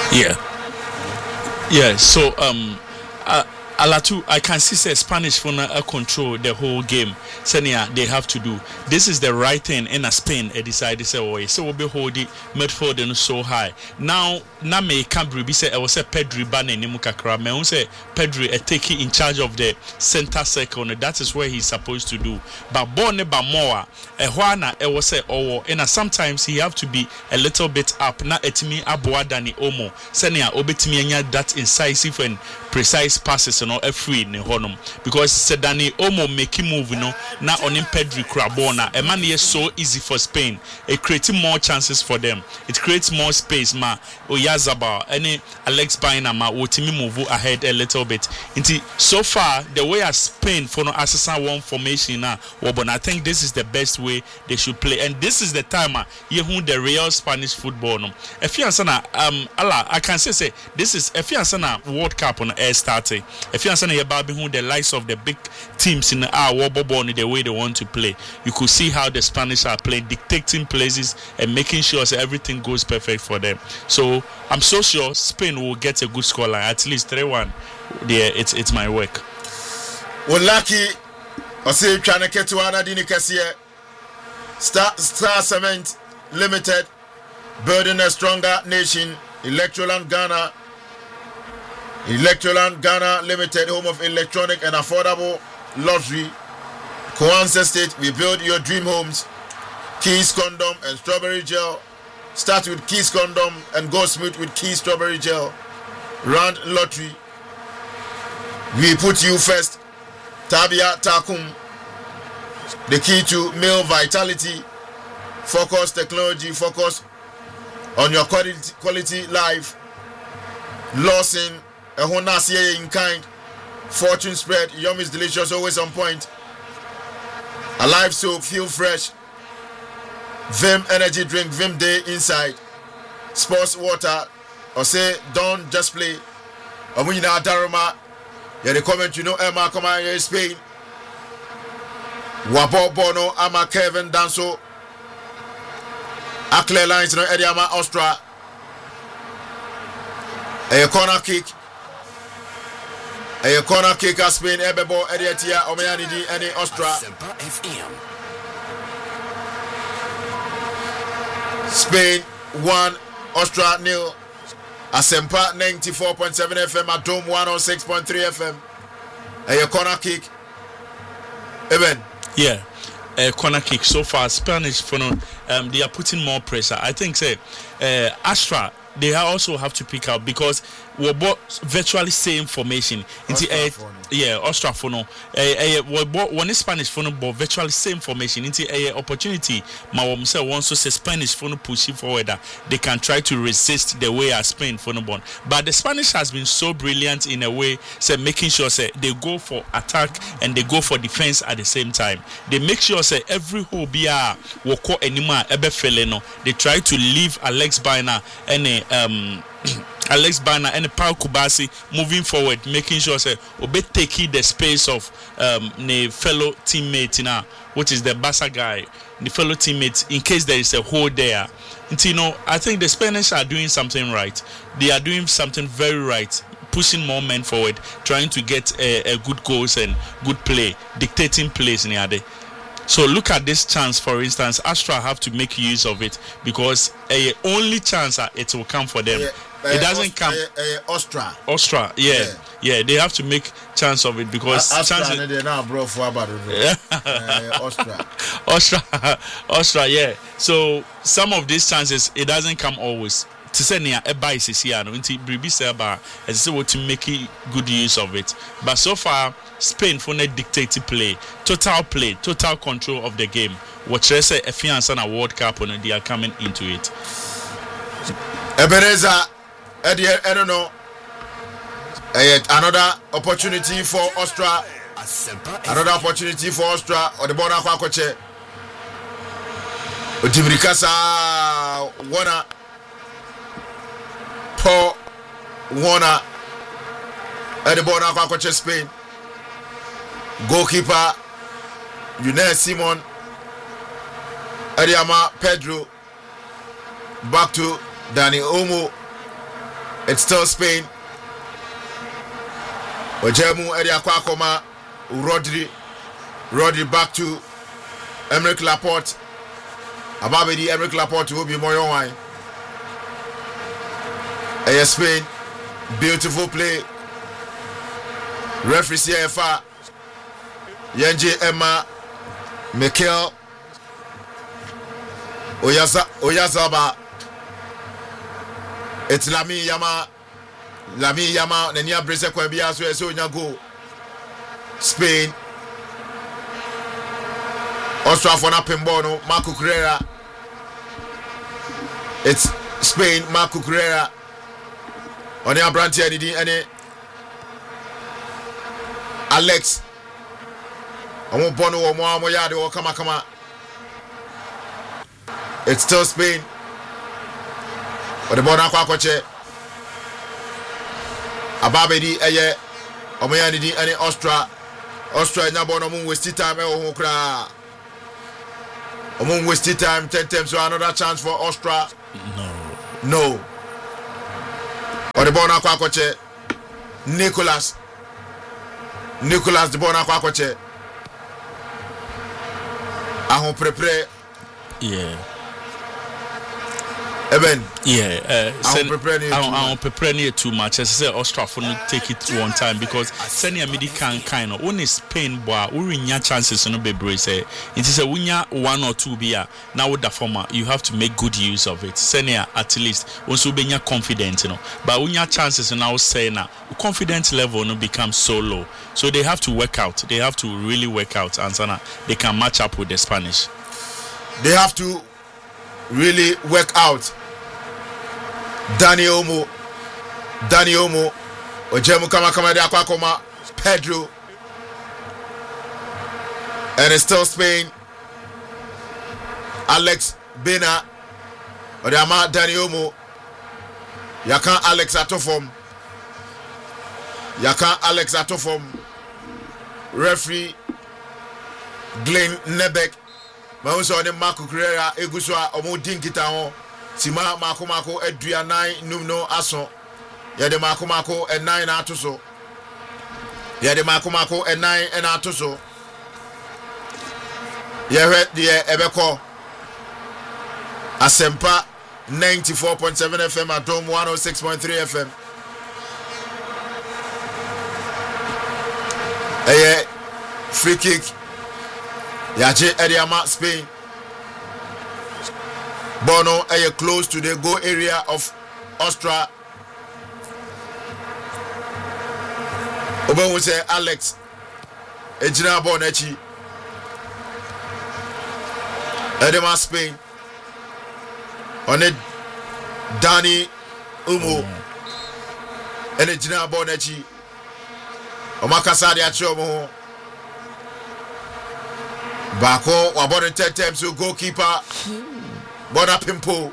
Yeah. Yeah. So Alatu, I can see say Spanish for now control the whole game. Senia, they have to do. This is the right thing in a Spain. They decided say, oh, so we'll be holding midfield and so high. Now me Cambry be say I was say Pedri Bane Nimukakra. Me say Pedri taking in charge of the center circle. That is where he's supposed to do. But Bonne Bamoa, Juana, I was say oh, and sometimes he have to be a little bit up. Na etimi aboa Dani Omo. Senia obetimi anya that incisive and precise passes no free in honum because Sedani Omo make move no na onim Pedri Crabona a man is so easy for Spain. It creates more chances for them. It creates more space ma Oyazabal any Alex Baina ma wotimi move ahead a little bit. Inti so far the way as Spain for no assassin one formation now but I think this is the best way they should play and this is the time you who the real Spanish football no. If you answer I can say this is if you answer World Cup on air starting. If you understand about who the likes of the big teams in our Wobobon the way they want to play, you could see how the Spanish are playing, dictating places and making sure that everything goes perfect for them. So I'm so sure Spain will get a good scoreline, at least 3-1. Yeah, it's my work. Well, lucky. I say trying to get to Anna Dinikasia. Star Cement Limited, building a stronger nation. Electroland Ghana. Electroland Ghana Limited, home of electronic and affordable luxury. Coance Estate, we build your dream homes. Keys Condom and Strawberry Gel. Start with Keys Condom and go smooth with Keys Strawberry Gel. Round Lottery, we put you first. Tabia Takum, the key to male vitality. Focus technology, focus on your quality life. Lawson, a Honasier in kind. Fortune spread, yum is delicious, always on point. Alive soap, feel fresh. Vim energy drink, Vim Day inside. Sports water, or say don't just play. Amuna Daruma, yeah, the comment you know Emma come out here Spain. Wabo Bono, Ama Kevin Danso. Akle Lines, no Ediama Austria. A corner kick. A corner kick at Spain, Ebebo, Ediatia, Omeyanidi, and Austria. Spain 1, Austria 0. Asempa 94.7 FM at Dome 106.3 FM. A corner kick. Eben. Yeah. A corner kick so far. Spanish for no, they are putting more pressure. I think say Astra they also have to pick out because we're both virtually same formation. Austria for no. One Spanish for no, but virtually same formation. Into a opportunity. My say wants to say Spanish for no pushing forward. They can try to resist the way as Spain for no born. But the Spanish has been so brilliant in a way, say making sure say they go for attack and they go for defense at the same time. They make sure say every hole be a woko anima ebe feleno. They try to leave Alex Baina and Alex Bana and Paul Kubasi moving forward, making sure say obe taking the space of the fellow teammate now, which is the Bassa guy, the fellow teammate, in case there is a hole there. And you know, I think the Spanish are doing something right. They are doing something very right, pushing more men forward, trying to get a good goals and good play, dictating plays in the other. So look at this chance, for instance. Astra have to make use of it because only chance it will come for them. It doesn't come. Astra, yeah. They have to make chance of it because Astra, yeah. So some of these chances it doesn't come always. To say near a bias is here, no, into Bribisaba, as what to make good use of it. But so far, Spain for net dictated play, total control of the game. What I say, a fiance and a World Cup, and they are coming into it. Ebenezer, I don't know. Another opportunity for Austria. Another opportunity for Austria or the border Kwakoche. Utibrikasa Warner. Paul Warner at the border of Spain. Goalkeeper Yunus Simon Adiama Pedro back to Dani Omo It's still Spain. Ojemu Edia Kwakoma, Rodri back to Emerick Laporte. Ababedi Emerick Laporte will be more on wine. Spain, beautiful play. Referee CFA. Yenji Emma, Mikel, Oyazaba. It's Lami Yama, Nenia Brese Kwabia, so go. Spain. Austria for Napimbono, Marco Correa. It's Spain, Marco Correa. On the Abranti, any Alex. I won't bono or Moyade or Kama. It's still Spain. But the Bonaqua Coche Ababedi, Aye, Omoyadi, any Austria, Nabono, wasted time, Among wasted time, 10 times, so another chance for Austria. No. Or the Bonaqua Coche Nicolas, the Bonaqua Coche. Ahon prepare. Yeah. Eben. Yeah. I won't prepare near too much. As I say, Austria for not take it one time because senior midi can kind of only Spain boy. We win your chances no be brace. It is a winner 1 or 2 beer. Now with the former, you have to make good use of it. Senior at least also be confident, But when your chances now say now, confidence level no become so low. So they have to work out. They have to really work out, and so they can match up with the Spanish. They have to really work out. Dani Olmo, Ojemu Kama de Aquacoma, Pedro, and it's still Spain. Alex Bena, Odama Dani Olmo, Yakan Alex Atofom, referee Glenn Nebek, Mauso de Marco Correa, Eguswa, Omo Dinkita. Sima Mako Edrianai Numno Aso. Yade Mako and 9 atoso. Yade Mako and 9 and atoso. Yet the Ebeko Asempa 94.7 FM at Dome 106.3 FM. Free kick. Yaje Ediama Spain. Bono close to the goal area of Austria. Oben will say Alex Ejina Bonechi Edema Spain on it Dani Umo and Ejina Bonechi Omakasadi Achomo Bako Wabon 10 times to goalkeeper Bona Pimpo.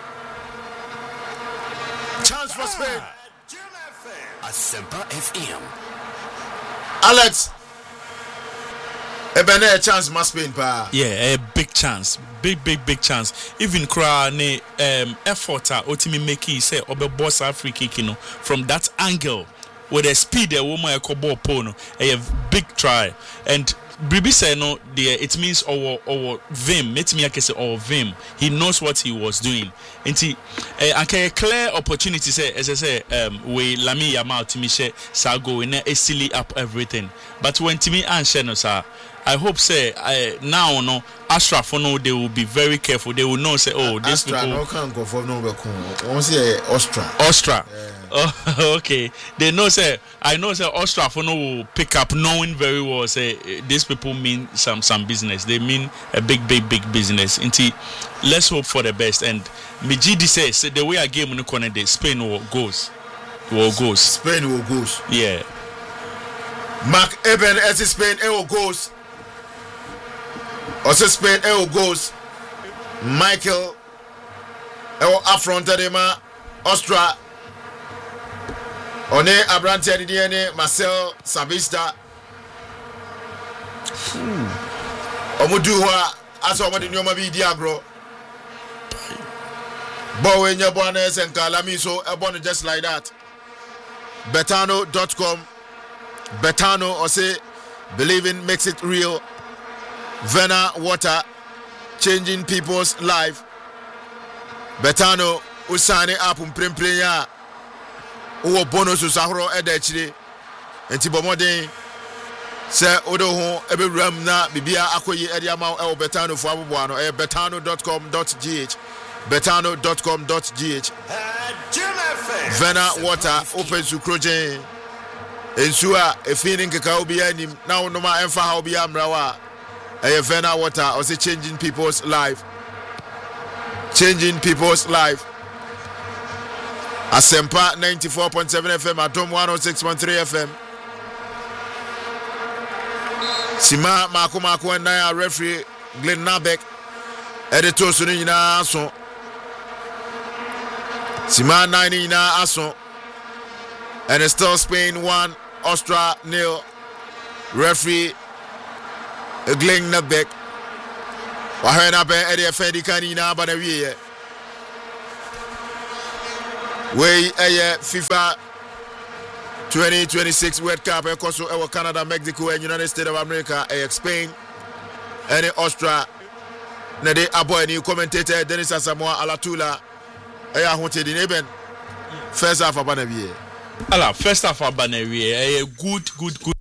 Chance for Spain. Asempa FM. Alex. A chance must Spain pa. Yeah, a big chance. Big chance. Even Kra ne effort Otimi Meki say obe boss free kick from that angle with the speed the woman a ball pono. A big try. And Bribi said no, it means our Vim. Let me say our Vim. He knows what he was doing. And he a clear opportunity say as I say we Lami Yamal to me say Sago in a silly up everything. But when Timmy and Sheno sir, I hope say now no Astra for no they will be very careful. They will know say this Astra people no can't go for no be say Austria. Oh, okay. They know say I know say Austria for no will pick up knowing very well say these people mean some business. They mean a big business. Inti let's hope for the best. And Mijidi says the way I game no corner day Spain will goes. Spain will goes. Yeah. Mark Eben as Spain will goes. Also Spain will goes. Michael affronted him Austria. One Abrante Didiene Marcel Sabista. Omuduwa as over the Nyoma Diagro. Bowen Yabones and Calamiso, Abon just like that. Betano.com. Betano or say believing makes it real. Vena water changing people's life. Betano usane apum premplenya. Uwo bonus usahro edechire. Enti bomoden se odo ho ebe ram na bibia akoyi ediama e Betano fo aboboano e betano.com.gh betano.com.gh Vena water open to Krojen ensua e feeling keka obi anim na no ma emfa ha obi amrawa e Vena water or say changing people's life Asempa 94.7 FM Atom 106.3 FM Sima Mako and referee Glenn Nabek editor Sunina so Sima 9 aso and it's still Spain 1 Austria 0 referee Glenn Nabek wahena be ede afedi kanina banawiye we FIFA 2026 World Cup ekoso ewo Canada, Mexico and United States of America Spain and Austria na de aboy ni commentator Dennis Asamoah Alatula eya hote di neben first half abanawiye first half abanawiye good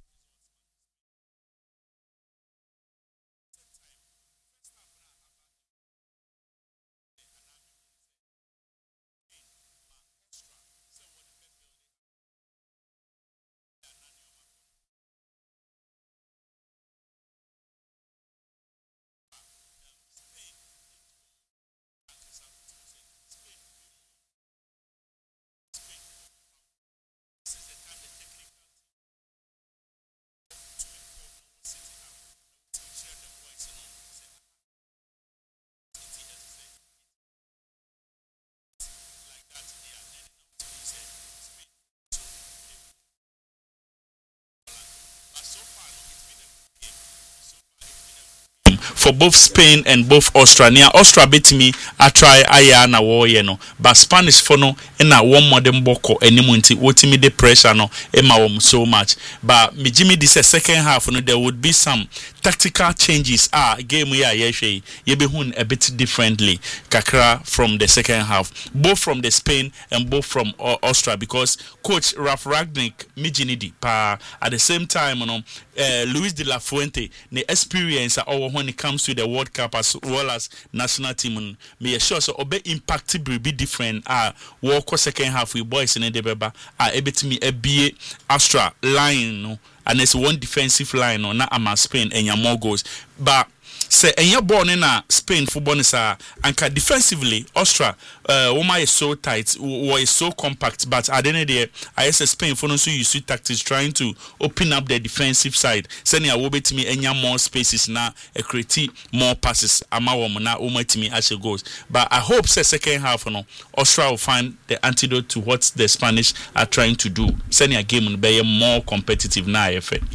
for both Spain and both Austria. Austria beat me. I try aya na war but Spanish for no na one modern boko enimunti woti me the pressure no ema so much. But me Jimmy this second half no there would be some tactical changes. Game we are yeshe yebehun a bit differently kakra from the second half, both from the Spain and both from Austria, because coach Ralf Rangnick mijinidi pa at the same time Luis de la Fuente the experience when it comes to the World Cup as well as national team me sure so obe impact will be different walk second half with boys in the beba ebetimi ebie Austria line no, and it's one defensive line no na ama Spain and more goals but say enya ball na Spain football is anka defensively Austria Oma is so tight or is so compact, but at the end of the day I say Spain for no so you see tactics trying to open up the defensive side sending a wobe to me enya more spaces na create more passes ama na Oma to me as it goes. But I hope say second half Austria will find the antidote to what the Spanish are trying to do, sending a game will be more competitive now.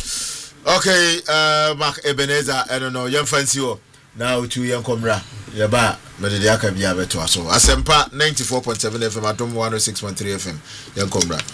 Okay, Mark Ebenezer, I don't know, young fancy now to young Comra, Yaba, Mediaka Biabeto. So, Asempa 94.7 FM, Atom 106.3 FM, young Comra.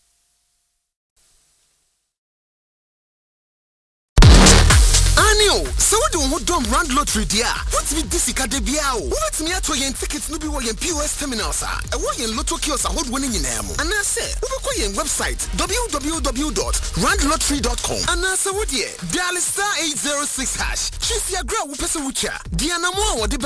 So do who don't run lottery dia. What's with this ikade biao? What's me ato yen tickets no be wo yen POS terminals a wo yen lotto kiosks a hold winning nyina mu. And I say, wo be ko yen website www.randlottery.com. And I say wo die dial *806#. Choose your gra wo pese wo cha. Dia na mo a wo de